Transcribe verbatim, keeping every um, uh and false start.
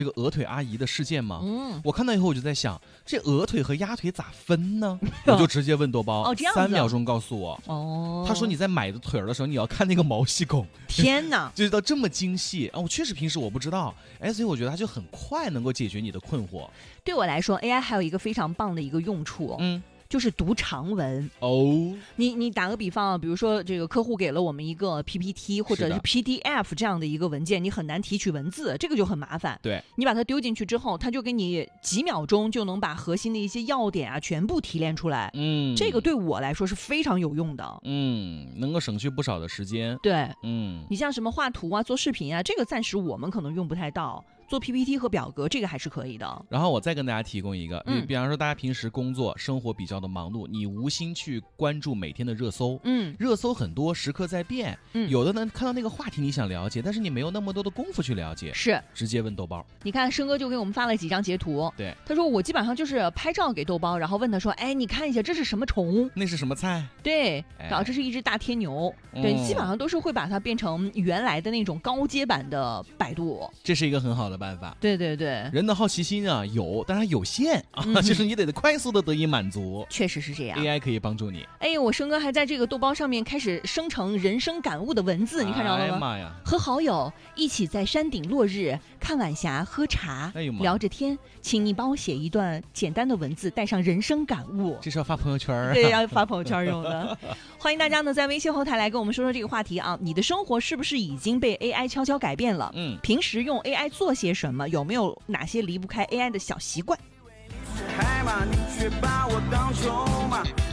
这个鹅腿阿姨的事件吗？ 嗯， 我看到以后我就在想，这鹅腿和鸭腿咋分呢？我就直接问豆包， 哦这样子三秒钟告诉我。 哦， 他说你在买的腿儿的时候，你要看那个毛细孔。 天哪， 就知道这么精细啊！我确实平时我不知道，哎，所以我觉得它就很快能够解决你的困惑。 对我来说 A I 还有一个非常棒的一个用处， 嗯， 就是读长文。 哦， 你你打个比方啊，比如说这个客户给了我们一个 P P T 或者是 P D F 这样的一个文件，你很难提取文字，这个就很麻烦。 对， 你把它丢进去之后，它就给你几秒钟就能把核心的一些要点啊全部提炼出来。 嗯， 这个对我来说是非常有用的。 嗯，能够省去不少的时间。 对， 嗯， 你像什么画图啊、做视频啊，这个暂时我们可能用不太到。做 P P T 和表格，这个还是可以的。 然后我再跟大家提供一个，比、 嗯、 比方说大家平时工作生活比较的忙碌，你无心去关注每天的热搜， 嗯， 热搜很多，时刻在变， 嗯， 有的呢看到那个话题你想了解，但是你没有那么多的功夫去了解， 是直接问豆包。 你看生哥就给我们发了几张截图， 对， 他说我基本上就是拍照给豆包，然后问他说，哎，你看一下这是什么虫？ 那是什么菜？ 对， 哎、 然后这是一只大天牛，嗯、对，基本上都是会把它变成原来的那种高阶版的百度， 这是一个很好的办法。 对对对。对， 人的好奇心啊有，但是有限啊， 嗯、 就是你得快速的得以满足。 确实是这样 ，A I 可以帮助你。 哎，我生哥还在这个豆包上面开始生成人生感悟的文字，你看着了吗？ 哎呀妈呀！ 和好友一起在山顶落日，看晚霞，喝茶， 哎呦妈， 聊着天，请你帮我写一段简单的文字，带上人生感悟。 这是要发朋友圈啊？ 对，要发朋友圈用的。欢迎大家呢在微信后台来跟我们说说这个话题啊，你的生活是不是已经被 A I 悄悄改变了？ 嗯， 平时用 A I 做些什么？有没有哪些离不开 A I 的小习惯？ 海马，你却把我当筹码。